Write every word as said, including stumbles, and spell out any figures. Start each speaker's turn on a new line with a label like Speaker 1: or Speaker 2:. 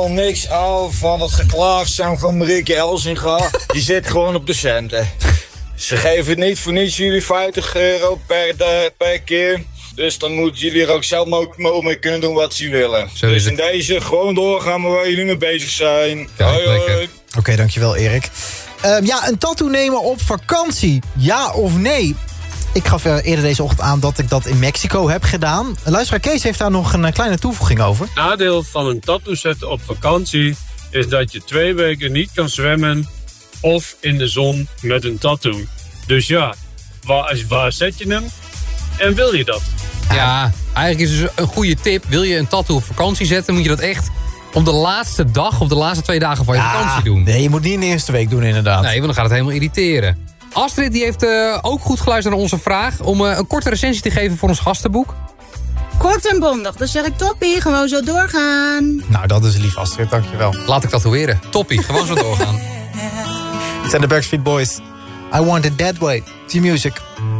Speaker 1: helemaal niks af van het geklaagzang van Marieke Elsinga. Die zit gewoon op de centen. Ze geven niet voor niets jullie vijftig euro per, de, per keer. Dus dan moeten jullie er ook zelf ook mee kunnen doen wat ze willen.
Speaker 2: Zo is
Speaker 1: dus
Speaker 2: het.
Speaker 1: in deze gewoon doorgaan waar jullie mee bezig zijn.
Speaker 2: Kijk,
Speaker 1: hoi, hoi.
Speaker 2: lekker.
Speaker 3: Oké, okay, dankjewel Erik. Um, ja, een tattoo nemen op vakantie. Ja of nee? Ik gaf uh, eerder deze ochtend aan dat ik dat in Mexico heb gedaan. Luisteraar Kees heeft daar nog een uh, kleine toevoeging over.
Speaker 4: Nadeel van een tattoo zetten op vakantie is dat je twee weken niet kan zwemmen of in de zon met een tattoo. Dus ja, waar, waar zet je hem en wil je dat?
Speaker 2: Ja, eigenlijk is dus een goede tip. Wil je een tattoo op vakantie zetten, moet je dat echt op de laatste dag of de laatste twee dagen van je
Speaker 3: Ja,
Speaker 2: vakantie doen.
Speaker 3: Nee, je moet niet in de eerste week doen inderdaad.
Speaker 2: Nee, want dan gaat het helemaal irriteren. Astrid die heeft uh, ook goed geluisterd naar onze vraag om uh, een korte recensie te geven voor ons gastenboek.
Speaker 5: Kort en bondig, dan zeg ik toppie, gewoon zo doorgaan.
Speaker 3: Nou, dat is lief Astrid, dankjewel.
Speaker 2: Laat ik tatoeëren. Toppie, gewoon zo doorgaan.
Speaker 3: Het zijn de Backstreet Boys. I want it that way. Zie music.